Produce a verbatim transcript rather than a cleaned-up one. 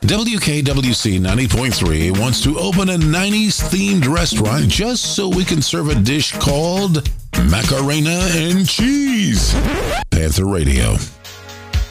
W K W C ninety point three wants to open a nineties themed restaurant just so we can serve a dish called Macarena and Cheese. Panther Radio.